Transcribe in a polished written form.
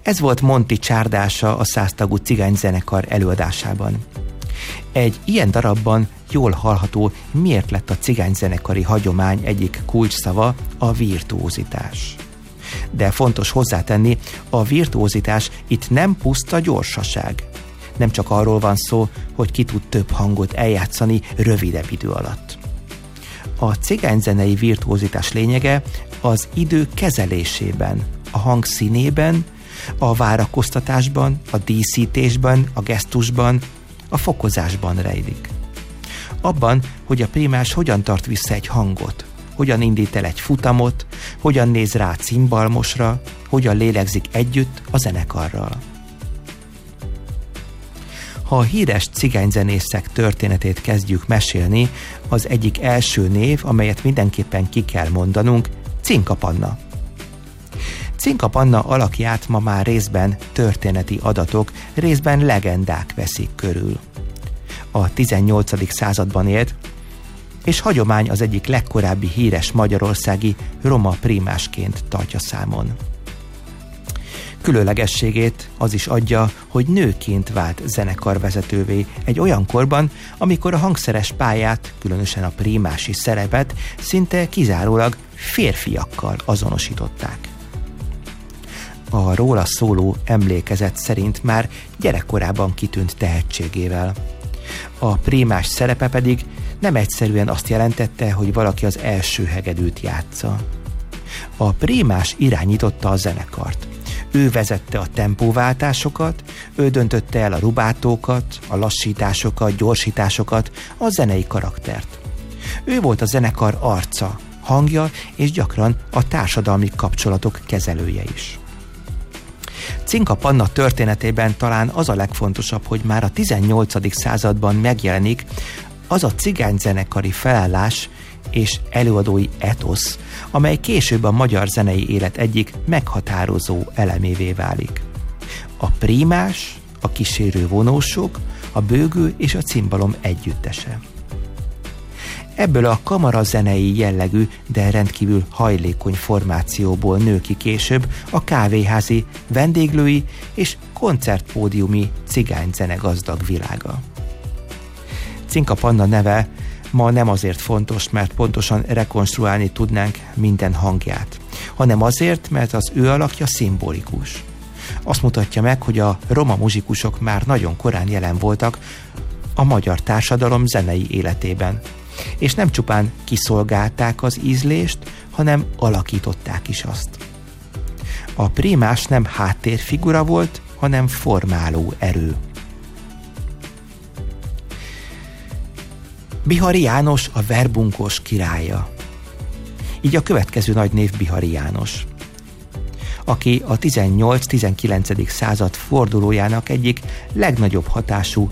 Ez volt Monti csárdása a 100 tagú cigányzenekar előadásában. Egy ilyen darabban jól hallható, miért lett a cigányzenekari hagyomány egyik kulcsszava a virtuózitás. De fontos hozzátenni, a virtuózitás itt nem puszta gyorsaság. Nem csak arról van szó, hogy ki tud több hangot eljátszani rövidebb idő alatt. A cigányzenei virtuózitás lényege az idő kezelésében, a hang színében, a várakoztatásban, a díszítésben, a gesztusban, a fokozásban rejlik. Abban, hogy a prímás hogyan tart vissza egy hangot, hogyan indít el egy futamot, hogyan néz rá a cimbalmosra, hogyan lélegzik együtt a zenekarral. Ha a híres cigányzenészek történetét kezdjük mesélni, az egyik első név, amelyet mindenképpen ki kell mondanunk, Cinka Panna. Cinka Panna alakját ma már részben történeti adatok, részben legendák veszik körül. A 18. században élt, és hagyomány az egyik legkorábbi híres magyarországi roma prímásként tartja számon. Különlegességét az is adja, hogy nőként vált zenekarvezetővé egy olyan korban, amikor a hangszeres pályát, különösen a prímási szerepet szinte kizárólag férfiakkal azonosították. A róla szóló emlékezet szerint már gyerekkorában kitűnt tehetségével. A prímás szerepe pedig nem egyszerűen azt jelentette, hogy valaki az első hegedűt játsza. A prímás irányította a zenekart. Ő vezette a tempóváltásokat, ő döntötte el a rubátókat, a lassításokat, gyorsításokat, a zenei karaktert. Ő volt a zenekar arca, hangja és gyakran a társadalmi kapcsolatok kezelője is. Cinka Panna történetében talán az a legfontosabb, hogy már a 18. században megjelenik az a cigányzenekari felállás és előadói etosz, amely később a magyar zenei élet egyik meghatározó elemévé válik. A prímás, a kísérő vonósok, a bőgő és a cimbalom együttese. Ebből a kamarazenei jellegű, de rendkívül hajlékony formációból nő ki később a kávéházi, vendéglői és koncertpódiumi cigányzene gazdag világa. Cinka Panna neve ma nem azért fontos, mert pontosan rekonstruálni tudnánk minden hangját, hanem azért, mert az ő alakja szimbolikus. Azt mutatja meg, hogy a roma muzsikusok már nagyon korán jelen voltak a magyar társadalom zenei életében, és nem csupán kiszolgálták az ízlést, hanem alakították is azt. A prímás nem háttérfigura volt, hanem formáló erő. Bihari János a verbunkos királya. Így a következő nagy név Bihari János, aki a 18-19. század fordulójának egyik legnagyobb hatású